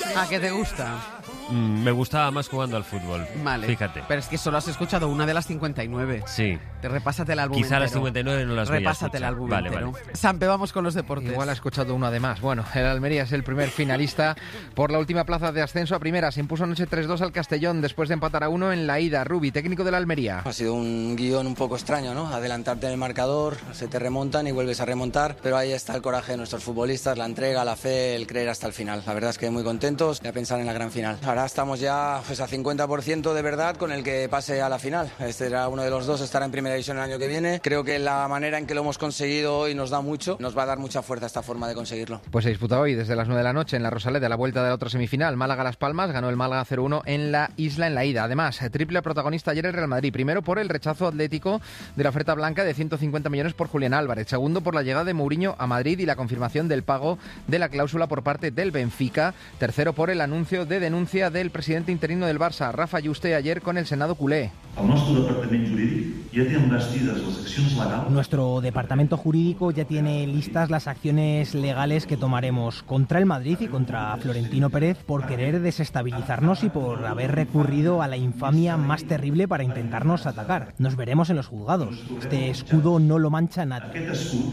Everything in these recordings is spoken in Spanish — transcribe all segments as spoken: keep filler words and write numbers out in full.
¿A qué te gusta? Mm, me gustaba más jugando al fútbol. Vale. Fíjate. Pero es que solo has escuchado una de las cincuenta y nueve. Sí. Te repásate el álbum Quizá entero. las cincuenta y nueve no las voy a Repásate el escuchar. álbum Vale, entero. vale. Sampe, vamos con los deportes. Igual ha escuchado uno además. Bueno, el Almería es el primer finalista por la última plaza de ascenso a primera. Se impuso anoche tres dos al Castellón después de empatar a uno en la ida. Rubi, técnico de la Almería. Ha sido un guión un poco extraño, ¿no? Adelantarte en el marcador, se te remontan y vuelves a remontar, pero ahí está el coraje de nuestros futbolistas, la entrega, la fe, el creer hasta el final. La verdad es que muy contentos y a pensar en la gran final. Ahora estamos ya pues, a cincuenta por ciento de verdad con el que pase a la final. Este era uno de los dos, estará en primera división el año que viene. Creo que la manera en que lo hemos conseguido hoy nos da mucho, nos va a dar mucha fuerza esta forma de conseguirlo. Pues se disputa hoy desde las nueve de la noche en la Rosaleda, a la vuelta de la otra semifinal. Málaga-Las Palmas ganó el Málaga cero uno en la Isla en la ida. Además, triple protagonista ayer el Real Madrid. Primero por el rechazo atlético de la oferta blanca de ciento cincuenta millones por Julián Álvarez. Segundo por la llegada de Mourinho a Madrid y la confirmación del pago de la cláusula por parte del Benfica. Tercero por el anuncio de denuncia del presidente interino del Barça, Rafa Yuste, ayer con el Senado culé. Nuestro departamento jurídico ya tiene listas las acciones legales que tomaremos contra el Madrid y contra Florentino Pérez por querer desestabilizarnos y por haber recurrido a la infamia más terrible para intentarnos atacar. Nos veremos en los juzgados. Este escudo no lo mancha nadie.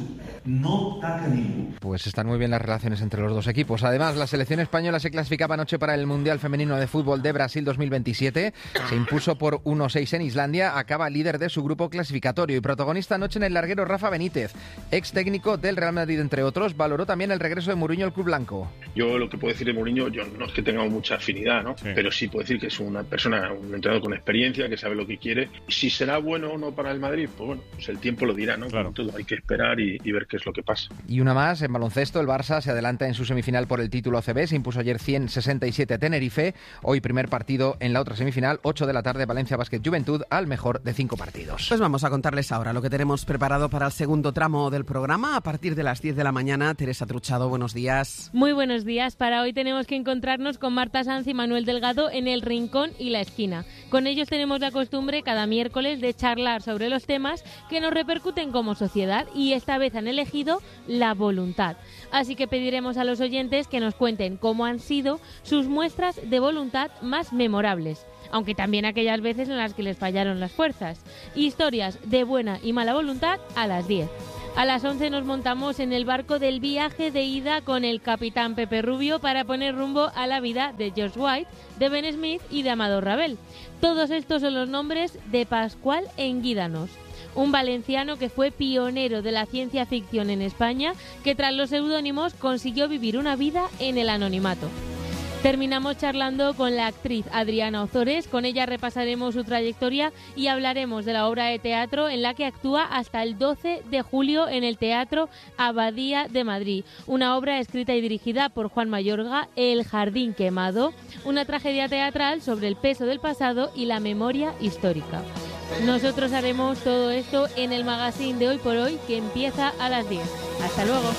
Pues están muy bien las relaciones entre los dos equipos. Además, la selección española se clasificaba anoche para el Mundial Femenino de Fútbol de Brasil dos mil veintisiete. Se impuso por uno seis en Islandia, acaba líder de su grupo clasificatorio. Y protagonista anoche en el larguero Rafa Benítez, ex técnico del Real Madrid, entre otros, valoró también el regreso de Mourinho al club blanco. Yo lo que puedo decir de Mourinho, yo no es que tengamos mucha afinidad, ¿no? Sí. Pero sí puedo decir que es una persona, un entrenador con experiencia, que sabe lo que quiere. Si será bueno o no para el Madrid, pues bueno, pues el tiempo lo dirá, ¿no? Claro. Todo hay que esperar y, y ver qué es lo que pasa. Y una más, en baloncesto, el Barça se adelanta en su semifinal por el título A C B, se impuso ayer ciento sesenta y siete a Tenerife. Hoy primer partido en la otra semifinal, ocho de la tarde, Valencia Basket Juventud, al mejor de cinco partidos. Pues vamos a contarles ahora lo que tenemos preparado para el segundo tramo del programa. A partir de las diez de la mañana, Teresa Truchado, buenos días. Muy buenos días. Para hoy tenemos que encontrarnos con Marta Sanz y Manuel Delgado en El Rincón y la Esquina. Con ellos tenemos la costumbre cada miércoles de charlar sobre los temas que nos repercuten como sociedad y esta vez han elegido la voluntad. Así que pediremos a los oyentes que nos cuenten cómo han sido sus muestras de voluntad más memorables, aunque también aquellas veces en las que les fallaron las fuerzas. Historias de buena y mala voluntad a las diez. A las once nos montamos en el barco del viaje de ida con el capitán Pepe Rubio para poner rumbo a la vida de George White, de Ben Smith y de Amador Ravel. Todos estos son los nombres de Pascual Enguídanos, un valenciano que fue pionero de la ciencia ficción en España, que tras los seudónimos consiguió vivir una vida en el anonimato. Terminamos charlando con la actriz Adriana Ozores. Con ella repasaremos su trayectoria y hablaremos de la obra de teatro en la que actúa hasta el doce de julio en el Teatro Abadía de Madrid. Una obra escrita y dirigida por Juan Mayorga, El Jardín Quemado, una tragedia teatral sobre el peso del pasado y la memoria histórica. Nosotros haremos todo esto en el magazine de Hoy por Hoy, que empieza a las diez. Hasta luego.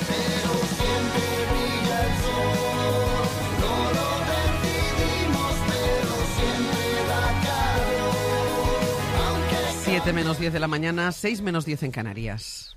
siete menos diez de la mañana, seis menos diez en Canarias.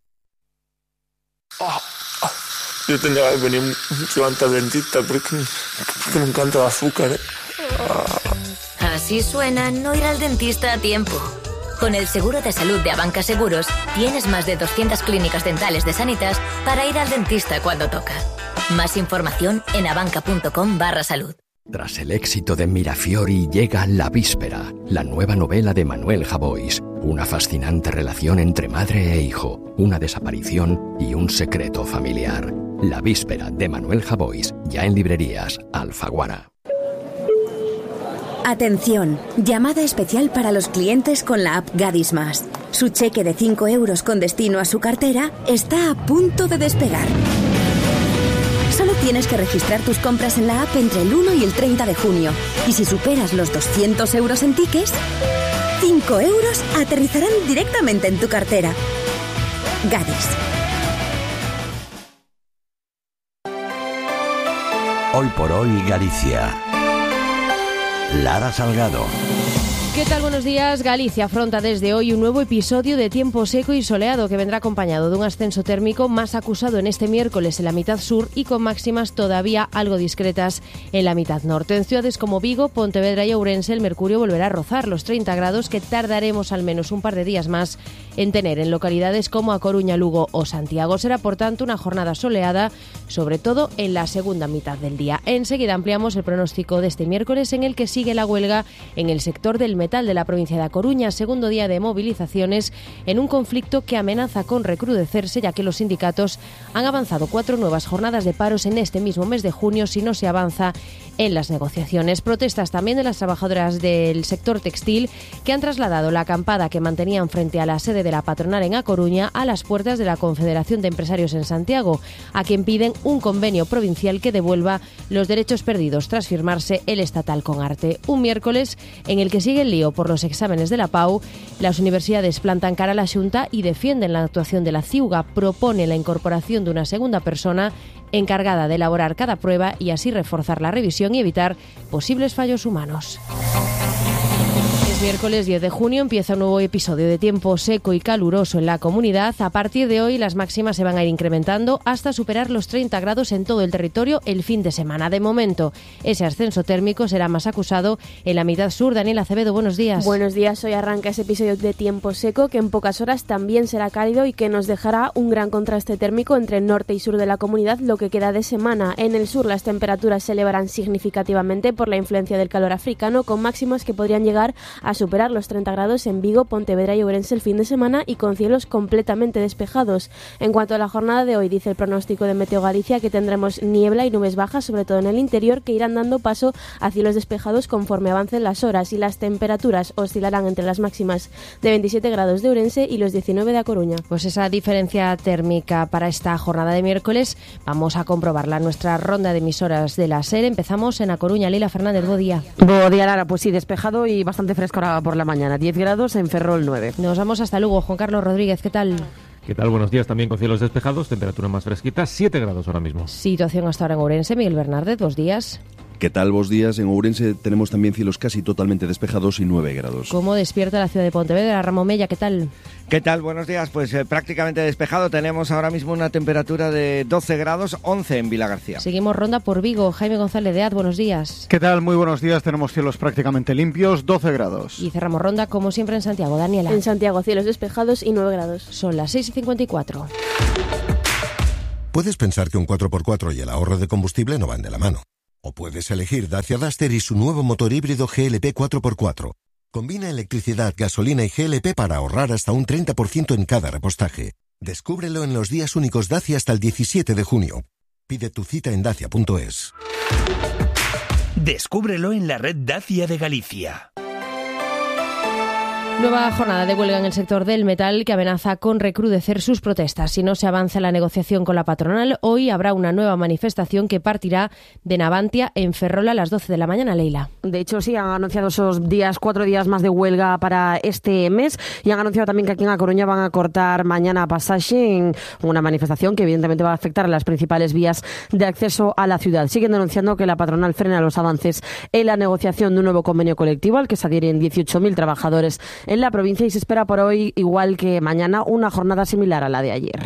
Oh, oh. Yo tendría que venir mucho antes al dentista porque, porque me encanta el azúcar, ¿eh? Oh. Así suena no ir al dentista a tiempo. Con el seguro de salud de Abanca Seguros tienes más de doscientas clínicas dentales de Sanitas para ir al dentista cuando toca. Más información en abanca.com barra salud. Tras el éxito de Mirafiori llega La Víspera, la nueva novela de Manuel Javois. Una fascinante relación entre madre e hijo, una desaparición y un secreto familiar. La Víspera de Manuel Javois, ya en librerías Alfaguara. Atención, llamada especial para los clientes con la app Gadis Más. Su cheque de cinco euros con destino a su cartera está a punto de despegar. Solo tienes que registrar tus compras en la app entre el uno y el treinta de junio. Y si superas los doscientos euros en tickets, cinco euros aterrizarán directamente en tu cartera. Gadis. Hoy por hoy Galicia. Lara Salgado. ¿Qué tal? Buenos días. Galicia afronta desde hoy un nuevo episodio de tiempo seco y soleado que vendrá acompañado de un ascenso térmico más acusado en este miércoles en la mitad sur y con máximas todavía algo discretas en la mitad norte. En ciudades como Vigo, Pontevedra y Ourense el mercurio volverá a rozar los treinta grados que tardaremos al menos un par de días más en tener en localidades como A Coruña, Lugo o Santiago. Será por tanto una jornada soleada, sobre todo en la segunda mitad del día. Enseguida ampliamos el pronóstico de este miércoles en el que sigue la huelga en el sector del metal de la provincia de A Coruña, segundo día de movilizaciones en un conflicto que amenaza con recrudecerse, ya que los sindicatos han avanzado cuatro nuevas jornadas de paros en este mismo mes de junio si no se avanza en las negociaciones. Protestas también de las trabajadoras del sector textil que han trasladado la acampada que mantenían frente a la sede de la patronal en A Coruña a las puertas de la Confederación de Empresarios en Santiago, a quien piden un convenio provincial que devuelva los derechos perdidos tras firmarse el estatal con Arte. Un miércoles en el que sigue el lío por los exámenes de la P A U. Las universidades plantan cara a la Xunta y defienden la actuación de la CIUGA. Propone la incorporación de una segunda persona encargada de elaborar cada prueba y así reforzar la revisión y evitar posibles fallos humanos. Miércoles diez de junio empieza un nuevo episodio de tiempo seco y caluroso en la comunidad. A partir de hoy las máximas se van a ir incrementando hasta superar los treinta grados en todo el territorio el fin de semana. De momento, ese ascenso térmico será más acusado en la mitad sur. Daniela Acevedo, buenos días. Buenos días. Hoy arranca ese episodio de tiempo seco que en pocas horas también será cálido y que nos dejará un gran contraste térmico entre el norte y sur de la comunidad lo que queda de semana. En el sur las temperaturas se elevarán significativamente por la influencia del calor africano, con máximas que podrían llegar a superar los treinta grados en Vigo, Pontevedra y Ourense el fin de semana y con cielos completamente despejados. En cuanto a la jornada de hoy, dice el pronóstico de Meteo Galicia que tendremos niebla y nubes bajas, sobre todo en el interior, que irán dando paso a cielos despejados conforme avancen las horas, y las temperaturas oscilarán entre las máximas de veintisiete grados de Ourense y los diecinueve de A Coruña. Pues esa diferencia térmica para esta jornada de miércoles vamos a comprobarla en nuestra ronda de emisoras de la SER. Empezamos en A Coruña. Leila Fernández, buen día. Buen día, Lara. Pues sí, despejado y bastante fresco ahora por la mañana. diez grados en Ferrol, nueve. Nos vamos hasta Lugo. Juan Carlos Rodríguez, ¿qué tal? ¿Qué tal? Buenos días. También con cielos despejados, temperatura más fresquita, siete grados ahora mismo. Situación hasta ahora en Ourense. Miguel Bernárdez, dos días. ¿Qué tal? Buenos días. En Ourense tenemos también cielos casi totalmente despejados y nueve grados. ¿Cómo despierta la ciudad de Pontevedra? Ramón Mella, ¿qué tal? ¿Qué tal? Buenos días. Pues eh, prácticamente despejado. Tenemos ahora mismo una temperatura de doce grados, once en Vilagarcía. Seguimos ronda por Vigo. Jaime González de Ad, buenos días. ¿Qué tal? Muy buenos días. Tenemos cielos prácticamente limpios, doce grados. Y cerramos ronda, como siempre, en Santiago. Daniela. En Santiago, cielos despejados y nueve grados. Son las seis y cincuenta y cuatro. Puedes pensar que un cuatro por cuatro y el ahorro de combustible no van de la mano. O puedes elegir Dacia Duster y su nuevo motor híbrido G L P cuatro por cuatro. Combina electricidad, gasolina y G L P para ahorrar hasta un treinta por ciento en cada repostaje. Descúbrelo en los días únicos Dacia hasta el diecisiete de junio. Pide tu cita en dacia punto es. Descúbrelo en la red Dacia de Galicia. Nueva jornada de huelga en el sector del metal que amenaza con recrudecer sus protestas. Si no se avanza la negociación con la patronal, hoy habrá una nueva manifestación que partirá de Navantia en Ferrol a las doce de la mañana, Leila. De hecho, sí, han anunciado esos días, cuatro días más de huelga para este mes y han anunciado también que aquí en A Coruña van a cortar mañana pasaje en una manifestación que evidentemente va a afectar a las principales vías de acceso a la ciudad. Siguen denunciando que la patronal frena los avances en la negociación de un nuevo convenio colectivo al que se adhieren dieciocho mil trabajadores en la provincia y se espera por hoy, igual que mañana, una jornada similar a la de ayer.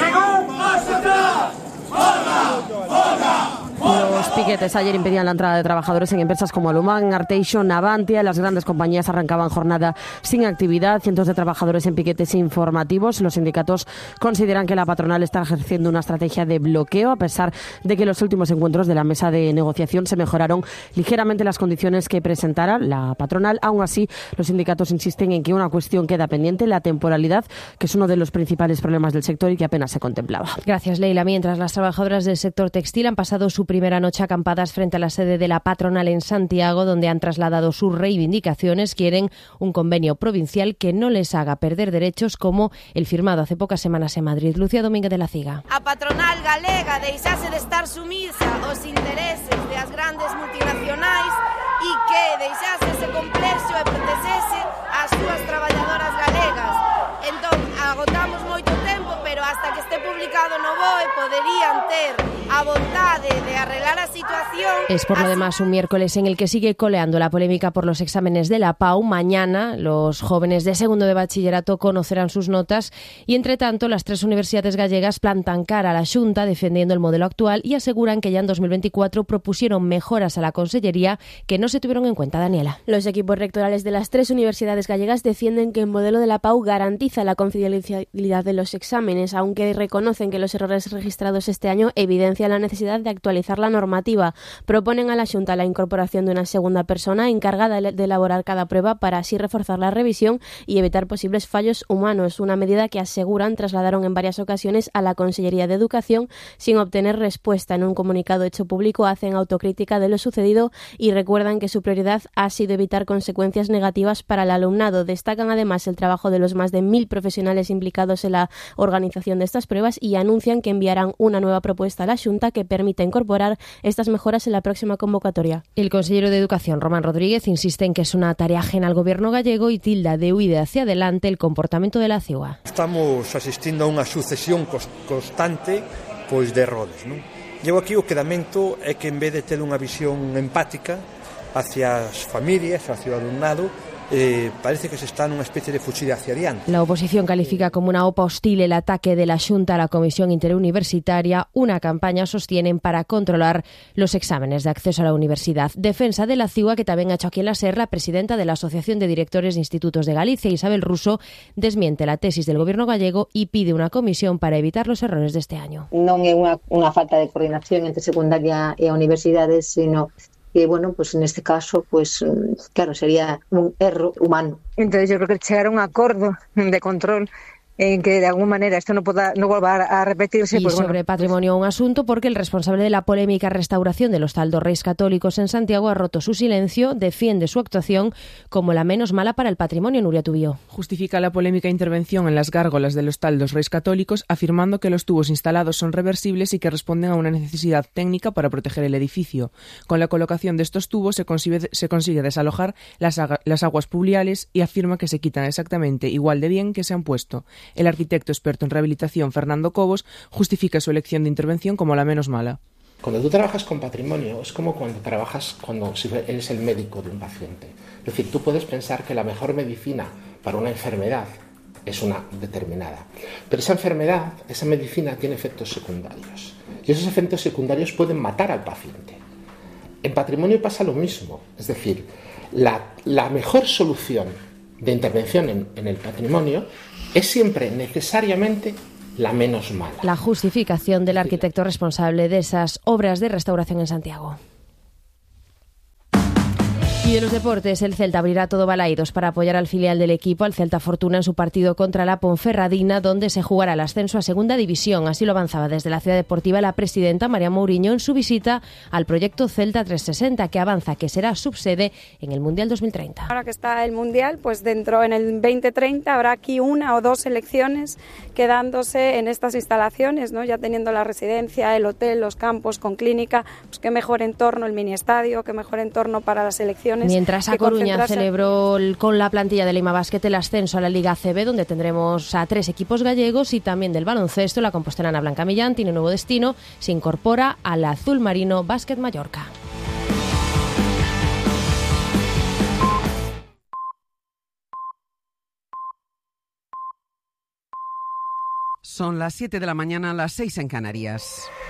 Los piquetes ayer impedían la entrada de trabajadores en empresas como Alumán, Arteixo, Navantia. Las grandes compañías arrancaban jornada sin actividad. Cientos de trabajadores en piquetes informativos. Los sindicatos consideran que la patronal está ejerciendo una estrategia de bloqueo, a pesar de que los últimos encuentros de la mesa de negociación se mejoraron ligeramente las condiciones que presentara la patronal. Aún así, los sindicatos insisten en que una cuestión queda pendiente, la temporalidad, que es uno de los principales problemas del sector y que apenas se contemplaba. Gracias, Leila. Mientras las trabajadoras del sector textil han pasado su primera noche acampadas frente a la sede de la patronal en Santiago, donde han trasladado sus reivindicaciones, quieren un convenio provincial que no les haga perder derechos como el firmado hace pocas semanas en Madrid. Lucía Domínguez de la Ciga. A patronal galega deixase de estar sumisa aos intereses das grandes multinacionais e que deixase ese complexo e protexese as súas traballadoras galegas. Entón, agotamos moito tempo, pero hasta que este público implicado no B O E poderían ter a vontade de arreglar a situación. Es por lo demás un miércoles en el que sigue coleando la polémica por los exámenes de la P A U. Mañana los jóvenes de segundo de bachillerato conocerán sus notas y, entre tanto, las tres universidades gallegas plantan cara a la Xunta defendiendo el modelo actual y aseguran que ya en dos mil veinticuatro propusieron mejoras a la Consellería que no se tuvieron en cuenta. Daniela. Los equipos rectorales de las tres universidades gallegas defienden que el modelo de la P A U garantiza la confidencialidad de los exámenes, aunque reconocen que los errores registrados este año evidencian la necesidad de actualizar la normativa. Proponen a la Xunta la incorporación de una segunda persona encargada de elaborar cada prueba para así reforzar la revisión y evitar posibles fallos humanos, una medida que aseguran trasladaron en varias ocasiones a la Consellería de Educación sin obtener respuesta. En un comunicado hecho público hacen autocrítica de lo sucedido y recuerdan que su prioridad ha sido evitar consecuencias negativas para el alumnado. Destacan además el trabajo de los más de mil profesionales implicados en la organización de estas pruebas y anuncian que enviarán una nueva propuesta a la Xunta que permita incorporar estas mejoras en la próxima convocatoria. El consejero de Educación, Román Rodríguez, insiste en que es una tarea ajena al gobierno gallego y tilda de huida hacia adelante el comportamento de la C I U A. Estamos asistindo a unha sucesión constante pois de errores, non? Eu aquí o que lamento é que en vez de ter unha visión empática hacia as familias, hacia o alumnado, Eh, parece que se está nunha especie de fuchida hacia adiante. La oposición califica como una OPA hostil el ataque de la Xunta a la Comisión Interuniversitaria, una campaña sostienen para controlar los exámenes de acceso a la universidad. Defensa de la C I U A que también ha hecho aquí en la SER la presidenta de la Asociación de Directores de Institutos de Galicia, Isabel Russo, desmiente la tesis del gobierno gallego y pide una comisión para evitar los errores de este año. Non é unha, unha falta de coordinación entre secundaria e a universidades, sino que, bueno, pues en este caso, pues claro, sería un erro humano. Entonces yo creo que llegar a un acuerdo de control en que de alguna manera esto no pueda no vuelva a repetirse. Y pues sobre bueno. patrimonio un asunto porque el responsable de la polémica restauración de los Taldos Reis Católicos en Santiago ha roto su silencio, defiende su actuación como la menos mala para el patrimonio. Nuria Tubío. Justifica la polémica intervención en las gárgolas de los Taldos Reis Católicos afirmando que los tubos instalados son reversibles y que responden a una necesidad técnica para proteger el edificio. Con la colocación de estos tubos se consigue, se consigue desalojar las, las aguas pluviales y afirma que se quitan exactamente igual de bien que se han puesto. El arquitecto experto en rehabilitación, Fernando Cobos, justifica su elección de intervención como la menos mala. Cuando tú trabajas con patrimonio es como cuando trabajas cuando si eres el médico de un paciente. Es decir, tú puedes pensar que la mejor medicina para una enfermedad es una determinada. Pero esa enfermedad, esa medicina tiene efectos secundarios. Y esos efectos secundarios pueden matar al paciente. En patrimonio pasa lo mismo. Es decir, la, la mejor solución de intervención en, en el patrimonio es siempre necesariamente la menos mala. La justificación del arquitecto responsable de esas obras de restauración en Santiago. Y de los deportes, el Celta abrirá todo Balaidos para apoyar al filial del equipo, al Celta Fortuna, en su partido contra la Ponferradina, donde se jugará el ascenso a Segunda División. Así lo avanzaba desde la Ciudad Deportiva la presidenta María Mourinho en su visita al proyecto Celta trescientos sesenta, que avanza que será subsede en el Mundial dos mil treinta. Ahora que está el Mundial, pues dentro en el veinte treinta habrá aquí una o dos selecciones quedándose en estas instalaciones, ¿no? Ya teniendo la residencia, el hotel, los campos con clínica, pues qué mejor entorno el mini estadio, qué mejor entorno para las selecciones. Mientras A Coruña celebró con la plantilla de Lima Basket el ascenso a la Liga A C B, donde tendremos a tres equipos gallegos, y también del baloncesto, la compostelana Blanca Millán tiene un nuevo destino, se incorpora al Azul Marino Básquet Mallorca. Son las siete de la mañana, las seis en Canarias.